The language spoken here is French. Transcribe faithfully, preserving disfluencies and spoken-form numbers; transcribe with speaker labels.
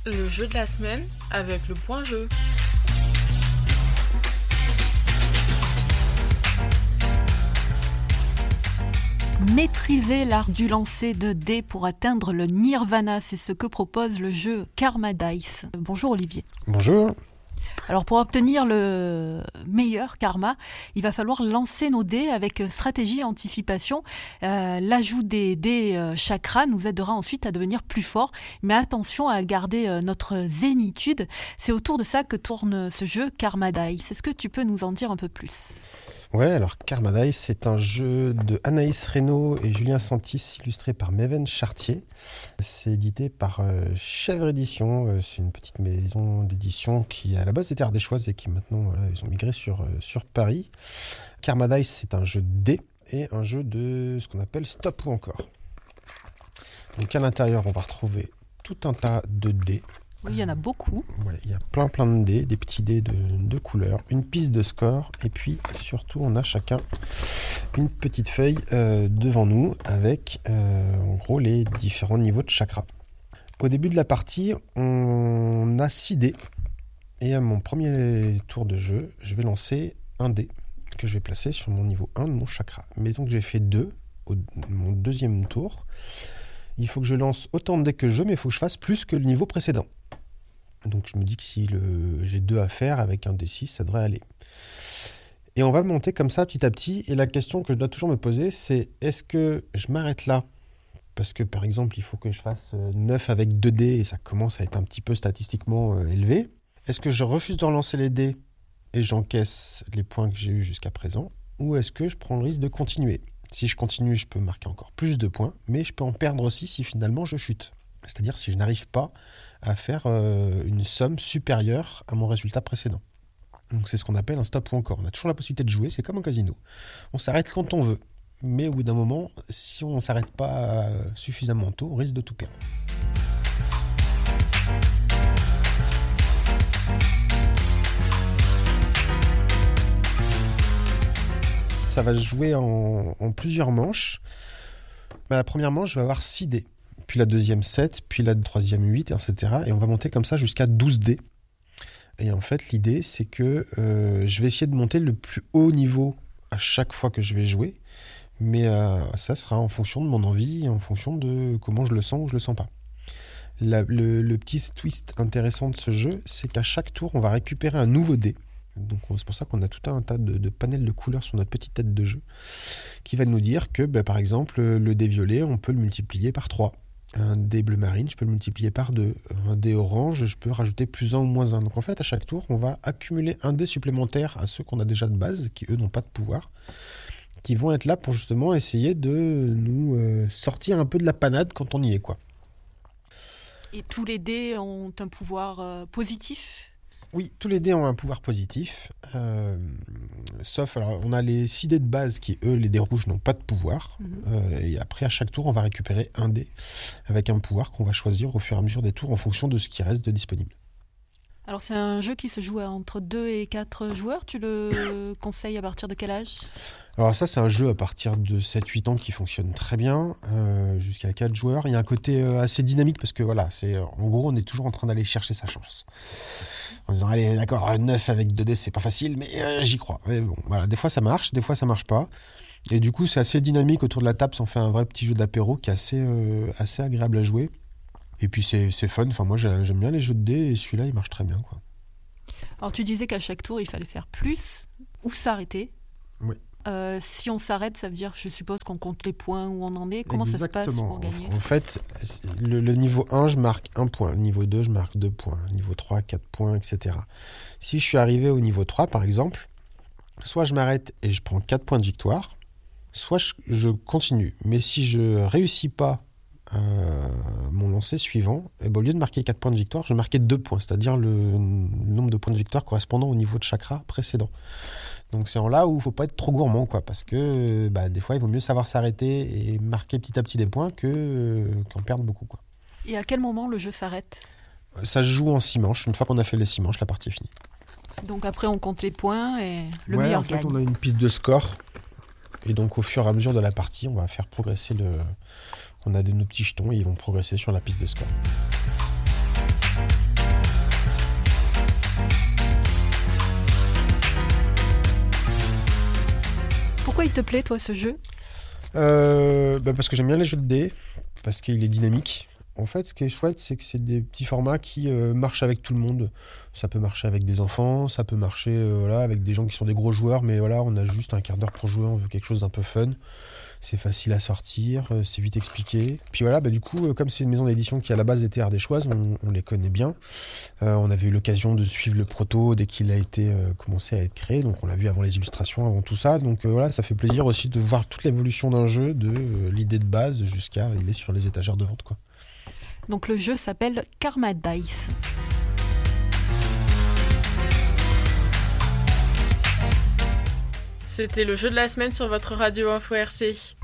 Speaker 1: Le jeu de la semaine avec le point jeu.
Speaker 2: Maîtriser l'art du lancer de dés pour atteindre le nirvana, c'est ce que propose le jeu Karma Dice. Bonjour Olivier.
Speaker 3: Bonjour.
Speaker 2: Alors pour obtenir le meilleur karma, il va falloir lancer nos dés avec stratégie et anticipation. Euh, l'ajout des dés euh, chakras nous aidera ensuite à devenir plus fort. Mais attention à garder euh, notre zénitude. C'est autour de ça que tourne ce jeu Karma Dice. Est-ce que tu peux nous en dire un peu plus ?
Speaker 3: Ouais, alors Karma Dice, c'est un jeu de Anaïs Reynaud et Julien Santis, illustré par Meven Chartier. C'est édité par euh, Chèvre Édition. Euh, c'est une petite maison d'édition qui, à la base, était ardéchoise et qui maintenant, voilà, ils ont migré sur, euh, sur Paris. Karma Dice, c'est un jeu de dés et un jeu de ce qu'on appelle stop ou encore. Donc à l'intérieur, on va retrouver tout un tas de dés.
Speaker 2: Oui, il y en a beaucoup.
Speaker 3: Ouais, il y a plein plein de dés, des petits dés de, de couleurs, une piste de score, et puis surtout on a chacun une petite feuille euh, devant nous avec euh, en gros les différents niveaux de chakra. Au début de la partie, on a six dés, et à mon premier tour de jeu, je vais lancer un dé que je vais placer sur mon niveau un de mon chakra. Mettons que j'ai fait deux au mon deuxième tour. Il faut que je lance autant de dés que je veux, mais il faut que je fasse plus que le niveau précédent. Donc je me dis que si le... j'ai deux à faire, avec un dé six, ça devrait aller. Et on va monter comme ça petit à petit. Et la question que je dois toujours me poser, c'est est-ce que je m'arrête là ? Parce que par exemple, il faut que je fasse neuf avec deux dés et ça commence à être un petit peu statistiquement euh, élevé. Est-ce que je refuse de relancer les dés et j'encaisse les points que j'ai eus jusqu'à présent ? Ou est-ce que je prends le risque de continuer ? Si je continue, je peux marquer encore plus de points, mais je peux en perdre aussi si finalement je chute. C'est-à-dire si je n'arrive pas à faire euh, une somme supérieure à mon résultat précédent. Donc c'est ce qu'on appelle un stop ou encore. On a toujours la possibilité de jouer, c'est comme un casino. On s'arrête quand on veut, mais au bout d'un moment, si on ne s'arrête pas euh, suffisamment tôt, on risque de tout perdre. Ça va se jouer en, en plusieurs manches. Mais la première manche, je vais avoir six dés. Puis la deuxième, sept. Puis la troisième, huit, et cetera. Et on va monter comme ça jusqu'à douze dés. Et en fait, l'idée, c'est que euh, je vais essayer de monter le plus haut niveau à chaque fois que je vais jouer. Mais euh, ça sera en fonction de mon envie et en fonction de comment je le sens ou je le sens pas. La, le, le petit twist intéressant de ce jeu, c'est qu'à chaque tour, on va récupérer un nouveau dé. Donc c'est pour ça qu'on a tout un tas de, de panels de couleurs sur notre petite tête de jeu qui va nous dire que bah, par exemple le dé violet on peut le multiplier par trois, un dé bleu marine je peux le multiplier par deux, un dé orange je peux rajouter plus un ou moins un. Donc en fait à chaque tour on va accumuler un dé supplémentaire à ceux qu'on a déjà de base qui eux n'ont pas de pouvoir, qui vont être là pour justement essayer de nous euh, sortir un peu de la panade quand on y est quoi.
Speaker 2: Et tous les dés ont un pouvoir euh, positif ?
Speaker 3: Oui, tous les dés ont un pouvoir positif, euh, sauf, alors on a les six dés de base qui, eux, les dés rouges n'ont pas de pouvoir, mmh. euh, et après à chaque tour on va récupérer un dé avec un pouvoir qu'on va choisir au fur et à mesure des tours en fonction de ce qui reste de disponible.
Speaker 2: Alors c'est un jeu qui se joue entre deux et quatre joueurs, tu le conseilles à partir de quel âge ?
Speaker 3: Alors ça c'est un jeu à partir de sept huit ans qui fonctionne très bien, euh, jusqu'à quatre joueurs. Il y a un côté euh, assez dynamique parce que voilà, c'est, en gros on est toujours en train d'aller chercher sa chance. En disant allez d'accord, neuf avec deux dés c'est pas facile mais euh, j'y crois. Mais bon, voilà, des fois ça marche, des fois ça marche pas. Et du coup c'est assez dynamique autour de la table, ça en fait un vrai petit jeu d'apéro qui est assez, euh, assez agréable à jouer. Et puis c'est, c'est fun, enfin moi j'aime bien les jeux de dés et celui-là il marche très bien quoi.
Speaker 2: Alors tu disais qu'à chaque tour il fallait faire plus ou s'arrêter.
Speaker 3: Oui.
Speaker 2: Euh, si on s'arrête, ça veut dire, je suppose, qu'on compte les points où on en est. Comment Exactement. Ça se passe pour gagner ?
Speaker 3: En fait, le, le niveau un, je marque un point. Le niveau deux, je marque deux points. Le niveau trois, quatre points, et cetera. Si je suis arrivé au niveau trois, par exemple, soit je m'arrête et je prends quatre points de victoire, soit je, je continue. Mais si je ne réussis pas euh, mon lancer suivant, et ben, au lieu de marquer quatre points de victoire, je vais marquer deux points, c'est-à-dire le, le nombre de points de victoire correspondant au niveau de chakra précédent. Donc c'est en là où il ne faut pas être trop gourmand, quoi, parce que bah, des fois, il vaut mieux savoir s'arrêter et marquer petit à petit des points que, euh, qu'en perdre beaucoup, quoi.
Speaker 2: Et à quel moment le jeu s'arrête ?
Speaker 3: Ça se joue en six manches. Une fois qu'on a fait les six manches, la partie est finie.
Speaker 2: Donc après, on compte les points et le
Speaker 3: ouais,
Speaker 2: meilleur
Speaker 3: en fait,
Speaker 2: gagne.
Speaker 3: On a une piste de score. Et donc, au fur et à mesure de la partie, on va faire progresser le... On a de nos petits jetons et ils vont progresser sur la piste de score.
Speaker 2: pourquoi il te plaît, toi, ce jeu ?
Speaker 3: euh, bah Parce que j'aime bien les jeux de dés, parce qu'il est dynamique. En fait, ce qui est chouette, c'est que c'est des petits formats qui euh, marchent avec tout le monde. Ça peut marcher avec des enfants, ça peut marcher euh, voilà, avec des gens qui sont des gros joueurs, mais voilà, on a juste un quart d'heure pour jouer, on veut quelque chose d'un peu fun. C'est facile à sortir, euh, c'est vite expliqué. Puis voilà, bah, du coup, euh, comme c'est une maison d'édition qui à la base était ardéchoise, on, on les connaît bien. Euh, on avait eu l'occasion de suivre le proto dès qu'il a été euh, commencé à être créé, donc on l'a vu avant les illustrations, avant tout ça. Donc euh, voilà, ça fait plaisir aussi de voir toute l'évolution d'un jeu, de euh, l'idée de base jusqu'à il est sur les étagères de vente, quoi.
Speaker 2: Donc le jeu s'appelle Karma Dice.
Speaker 1: C'était le jeu de la semaine sur votre radio Info R C.